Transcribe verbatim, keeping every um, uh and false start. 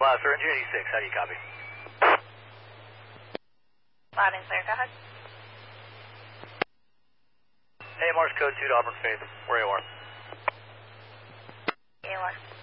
Five, sir, engine eighty-six, how do you copy? Loud and clear, go ahead. Hey, Mars code two to Auburn Faith, where you are? You are.